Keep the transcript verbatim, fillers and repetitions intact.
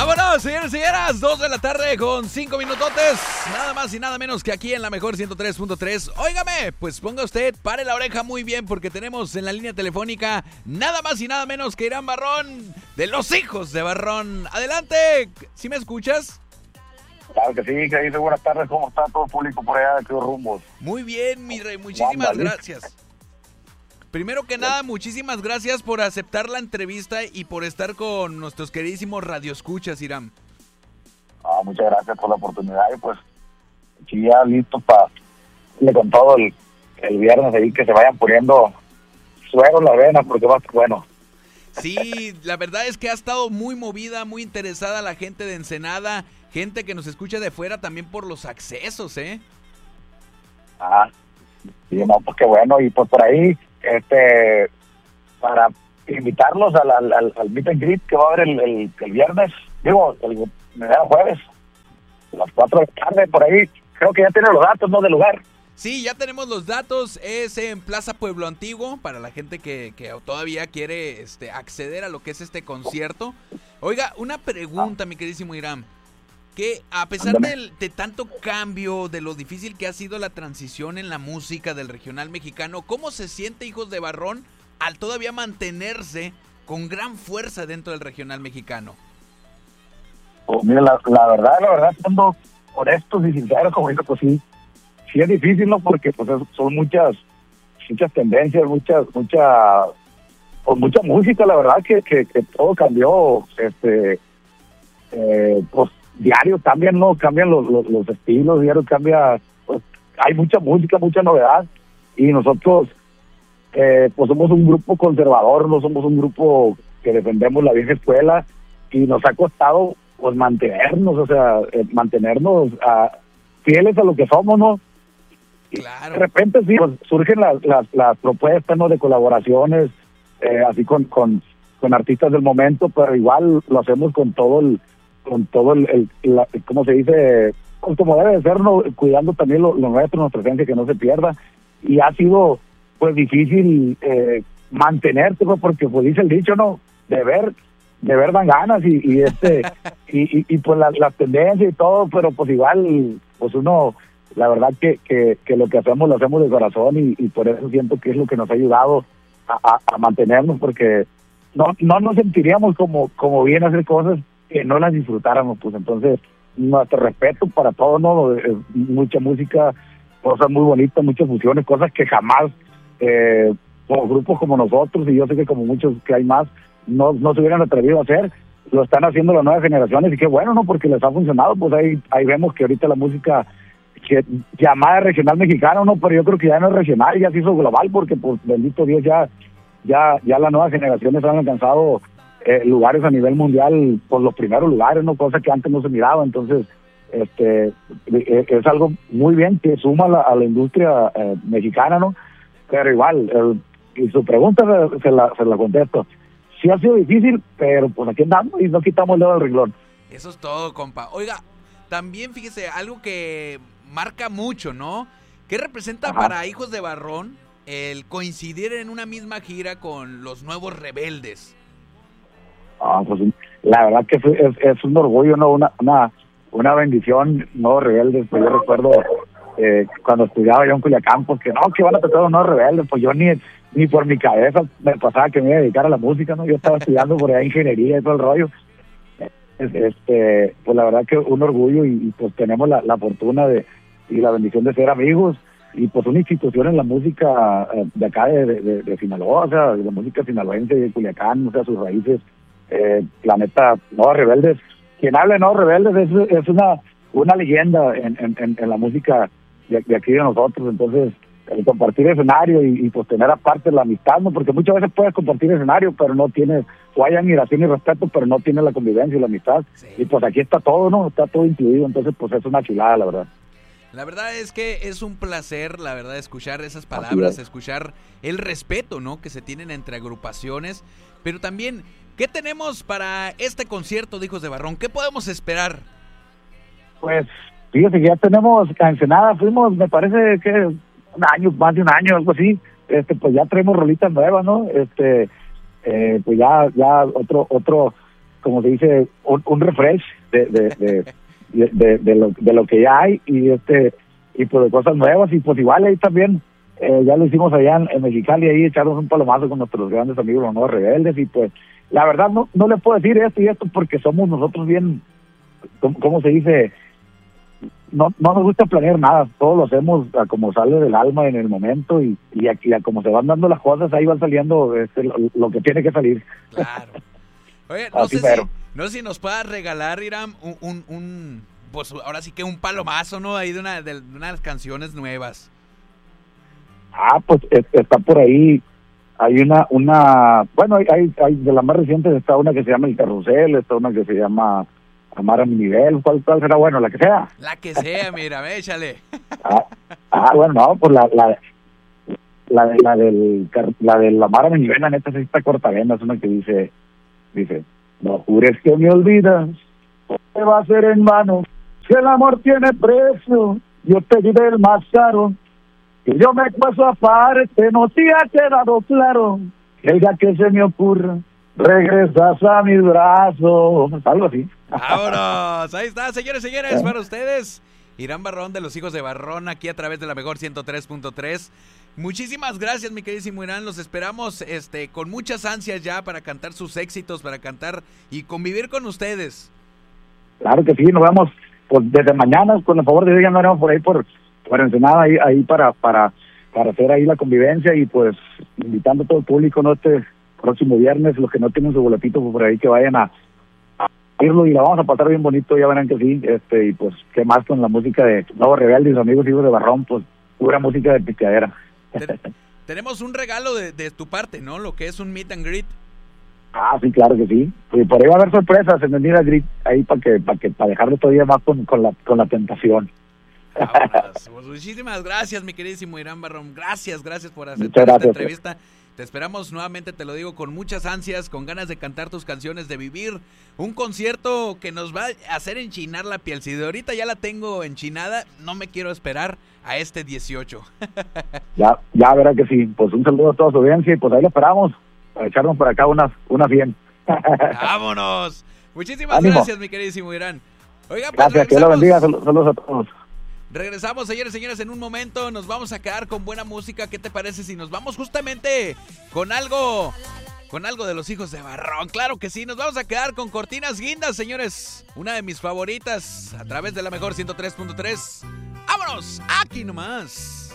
Vámonos, señores y señoras, dos de la tarde con cinco minutotes, nada más y nada menos que aquí en la mejor ciento tres punto tres. Óigame, pues ponga usted, pare la oreja muy bien, porque tenemos en la línea telefónica nada más y nada menos que Irán Barrón, de los hijos de Barrón. Adelante, ¿sí me escuchas? Claro que sí, que dice buenas tardes, ¿cómo está todo el público por allá de aquellos rumbos? Muy bien, mi rey, muchísimas gracias. Primero que nada, muchísimas gracias por aceptar la entrevista y por estar con nuestros queridísimos radioescuchas, Irán. Ah, muchas gracias por la oportunidad y pues aquí ya listo para le con todo el, el viernes ahí que se vayan poniendo suero en la vena porque va a estar bueno. Sí, la verdad es que ha estado muy movida, muy interesada la gente de Ensenada, gente que nos escucha de fuera también por los accesos, ¿eh? Ah, sí, no, pues qué bueno, y pues por ahí, este, para invitarlos al, al, al, al meet and greet que va a haber el, el, el viernes, digo, el, el jueves, a las cuatro de la tarde, por ahí, creo que ya tiene los datos, ¿no?, del lugar. Sí, ya tenemos los datos, es en Plaza Pueblo Antiguo, para la gente que, que todavía quiere este, acceder a lo que es este concierto. Oiga, una pregunta, mi queridísimo Irán, que a pesar de, de tanto cambio, de lo difícil que ha sido la transición en la música del regional mexicano, ¿cómo se siente Hijos de Barrón al todavía mantenerse con gran fuerza dentro del regional mexicano? Pues mira, la, la verdad, la verdad, siendo honestos y sinceros, como digo, pues sí, sí es difícil, ¿no? Porque pues son muchas, muchas tendencias, muchas, mucha, pues mucha música, la verdad que, que, que todo cambió, este, eh, pues diario cambian, ¿no? Cambian los, los, los estilos, diario cambia, pues hay mucha música, mucha novedad, y nosotros, eh, pues somos un grupo conservador, no somos un grupo que defendemos la vieja escuela, y nos ha costado, pues, mantenernos, o sea, eh, mantenernos a, fieles a lo que somos, ¿no? Claro. De repente sí, pues, surgen las, las, las propuestas, ¿no?, de colaboraciones, eh, así con, con, con artistas del momento, pero igual lo hacemos con todo el, con todo el, el la, ¿cómo se dice? Pues como debe de ser, ¿no?, cuidando también lo, lo nuestro, nuestra esencia, que no se pierda, y ha sido, pues, difícil eh, mantenerse, pues, porque, pues, dice el dicho, ¿no?, de ver, de ver dan ganas, y, y este, y, y, y pues las la tendencias y todo, pero pues igual, pues uno, la verdad que, que, que lo que hacemos lo hacemos de corazón, y, y por eso siento que es lo que nos ha ayudado a, a, a mantenernos, porque no no nos sentiríamos como como bien hacer cosas que no las disfrutáramos, pues entonces nuestro respeto para todo, ¿no? Mucha música, cosas muy bonitas, muchas fusiones, cosas que jamás eh, como grupos como nosotros, y yo sé que como muchos que hay más, no, no se hubieran atrevido a hacer, lo están haciendo las nuevas generaciones, y qué bueno, ¿no? Porque les ha funcionado, pues ahí ahí vemos que ahorita la música que llamada regional mexicano, ¿no? Pero yo creo que ya no es regional, ya se hizo global, porque pues bendito Dios, ya ya ya las nuevas generaciones han alcanzado eh, lugares a nivel mundial, por los primeros lugares, ¿no? Cosa que antes no se miraba, entonces este es algo muy bien que suma la, a la industria eh, mexicana, ¿no? Pero igual, eh, y su pregunta se, se la se la contesto. Sí ha sido difícil, pero pues aquí andamos y no quitamos el dedo del renglón. Eso es todo, compa. Oiga, también fíjese, algo que marca mucho, ¿no? ¿Qué representa Ajá. para Hijos de Barrón el coincidir en una misma gira con los Nuevos Rebeldes? Ah, pues la verdad que es, es un orgullo, ¿no? Una, una, una bendición, Nuevos Rebeldes. Pues yo recuerdo eh, cuando estudiaba yo en Culiacán, pues que no, que van a tocar los Nuevos Rebeldes, pues yo ni, ni por mi cabeza me pasaba que me iba a dedicar a la música, ¿no? Yo estaba estudiando por allá ingeniería y todo el rollo. Este, pues la verdad que un orgullo, y, y pues tenemos la, la fortuna de y la bendición de ser amigos, y pues una institución en la música eh, de acá de, de, de Sinaloa, o sea, de la música sinaloense, de Culiacán, o sea, sus raíces, eh, la neta, Nuevos Rebeldes, quien hable de Nuevos Rebeldes es, es una una leyenda en, en, en la música de, de aquí de nosotros. Entonces el compartir escenario y, y pues tener aparte la amistad, ¿no? Porque muchas veces puedes compartir escenario, pero no tienes, o hay admiración y respeto, pero no tienes la convivencia y la amistad. Sí. Y pues aquí está todo, ¿no? Está todo incluido, entonces pues es una chulada, la verdad. La verdad es que es un placer, la verdad, escuchar esas palabras, escuchar el respeto, ¿no?, que se tienen entre agrupaciones, pero también, ¿qué tenemos para este concierto de Hijos de Barrón? ¿Qué podemos esperar? Pues, fíjate que ya tenemos a Ensenada, fuimos, me parece que un año, más de un año, algo así, este, pues ya traemos rolitas nuevas, ¿no? Este, eh, pues ya, ya otro, otro, como se dice, un, un refresh de, de, de, de, de, de lo, de lo que ya hay y este y pues de cosas nuevas. Y pues igual ahí también eh, ya lo hicimos allá en, en Mexicali, ahí echarnos un palomazo con nuestros grandes amigos los Nuevos Rebeldes. Y pues la verdad no no le puedo decir esto y esto porque somos nosotros bien, ¿cómo, cómo se dice? No no nos gusta planear nada, todo lo hacemos a como sale del alma en el momento y, y aquí a como se van dando las cosas, ahí van saliendo este, lo, lo que tiene que salir. Claro. Oye, no sé, si, no sé si nos puedas regalar, Hiram, un, un, un, pues ahora sí que un palomazo, ¿no? Ahí de una de, de unas canciones nuevas. Ah, pues está por ahí, hay una, una, bueno, hay, hay, hay de las más recientes está una que se llama El Carrusel, está una que se llama Amar a mi nivel, ¿cuál, cuál será? Bueno, la que sea. La que sea, mira, échale. Ah, ah, bueno, no, pues la, la, la, la del, la del Amar a mi nivel, la neta sí está cortavena, es una que dice, dice, no jures que me olvidas, te va a ser en vano, si el amor tiene precio, yo te diré el más caro, que yo me paso aparte, no te ha quedado claro, que el día que se me ocurra, regresas a mis brazos, algo así. ¡Vámonos! Ahí está, señores y señores, para ustedes, Hiram Barrón de los Hijos de Barrón, aquí a través de la mejor ciento tres punto tres. Muchísimas gracias, mi queridísimo Hiram. Los esperamos este, con muchas ansias ya para cantar sus éxitos, para cantar y convivir con ustedes. Claro que sí, nos vemos pues, desde mañana, con el favor de Dios, ya nos veremos por ahí, por, por Ensenada, ahí, ahí para, para, para hacer ahí la convivencia y pues invitando a todo el público, ¿no? Este próximo viernes, los que no tienen su boletito, pues, por ahí que vayan a irlo y la vamos a pasar bien bonito, ya verán que sí, este y pues qué más con la música de Nuevos Rebeldes y sus amigos Hijos de Barrón, pues pura música de picadera. Ten, tenemos un regalo de, de tu parte, ¿no? Lo que es un meet and greet. Ah, sí, claro que sí. Y por ahí va a haber sorpresas en el meet and greet, ahí para que para que para dejarlo todavía más con, con la con la tentación. Pues, muchísimas gracias, mi queridísimo Hiram Barrón. Gracias, gracias por aceptar Muchas gracias, esta entrevista. Te esperamos nuevamente, te lo digo, con muchas ansias, con ganas de cantar tus canciones, de vivir un concierto que nos va a hacer enchinar la piel. Si de ahorita ya la tengo enchinada, no me quiero esperar a este dieciocho. Ya, ya verá que sí. Pues un saludo a toda su audiencia y pues ahí lo esperamos para echarnos por acá unas unas bien. ¡Vámonos! Muchísimas ¡Ánimo! Gracias, mi queridísimo Hiram. Oiga, pues gracias, que Dios lo bendiga. Saludos a todos. Regresamos, señores y señores, en un momento. Nos vamos a quedar con buena música. ¿Qué te parece si nos vamos justamente con algo, con algo de los Hijos de Barrón? Claro que sí, nos vamos a quedar con Cortinas Guindas, señores. Una de mis favoritas a través de la mejor ciento tres punto tres. ¡Vámonos! Aquí nomás.